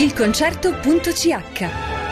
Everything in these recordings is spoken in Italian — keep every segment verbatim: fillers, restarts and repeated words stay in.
il concerto punto c h.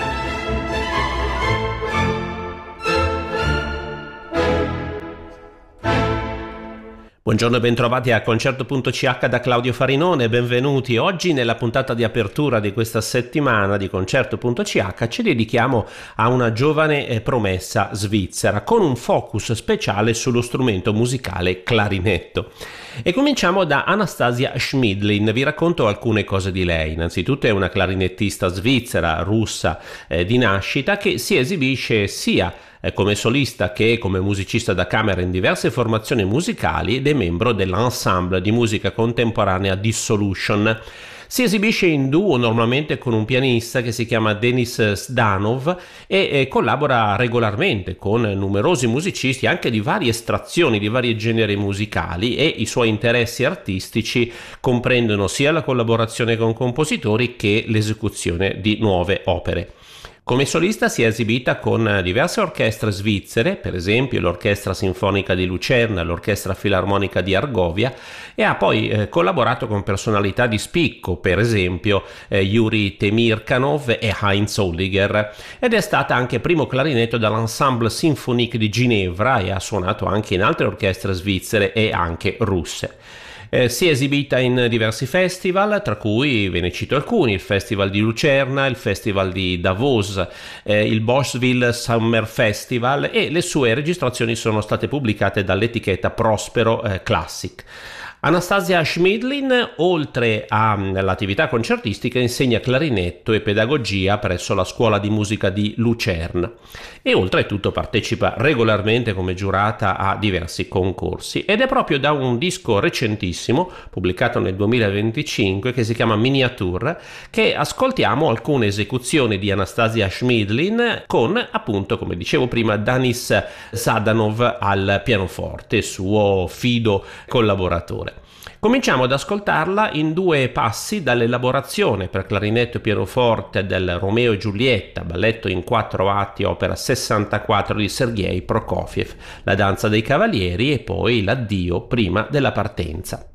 Buongiorno e bentrovati a Concerto punto c h da Claudio Farinone, benvenuti. Oggi nella puntata di apertura di questa settimana di Concerto punto c h ci dedichiamo a una giovane promessa svizzera con un focus speciale sullo strumento musicale clarinetto. E cominciamo da Anastasia Schmidlin. Vi racconto alcune cose di lei. Innanzitutto è una clarinettista svizzera, russa eh, di nascita, che si esibisce sia come solista che come musicista da camera in diverse formazioni musicali ed è membro dell'ensemble di musica contemporanea Dissolution. Si esibisce in duo normalmente con un pianista che si chiama Denis Zdanov e, e collabora regolarmente con numerosi musicisti anche di varie estrazioni, di vari generi musicali, e i suoi interessi artistici comprendono sia la collaborazione con compositori che l'esecuzione di nuove opere. Come solista si è esibita con diverse orchestre svizzere, per esempio l'Orchestra Sinfonica di Lucerna, l'Orchestra Filarmonica di Argovia, e ha poi eh, collaborato con personalità di spicco, per esempio eh, Yuri Temirkanov e Heinz Holliger, ed è stata anche primo clarinetto dall'Ensemble Symphonique di Ginevra e ha suonato anche in altre orchestre svizzere e anche russe. Eh, si è esibita in diversi festival, tra cui ve ne cito alcuni: il Festival di Lucerna, il Festival di Davos, eh, il Boschville Summer Festival, e le sue registrazioni sono state pubblicate dall'etichetta Prospero eh, Classic. Anastasia Schmidlin, oltre all'attività concertistica, insegna clarinetto e pedagogia presso la Scuola di Musica di Lucerna e oltretutto partecipa regolarmente come giurata a diversi concorsi, ed è proprio da un disco recentissimo pubblicato nel duemilaventicinque che si chiama Miniature che ascoltiamo alcune esecuzioni di Anastasia Schmidlin con, appunto, come dicevo prima, Denis Zdanov al pianoforte, suo fido collaboratore. Cominciamo ad ascoltarla in due passi dall'elaborazione per clarinetto e pianoforte del Romeo e Giulietta, balletto in quattro atti, opera sessantaquattro di Sergei Prokofiev, la danza dei cavalieri e poi l'addio prima della partenza.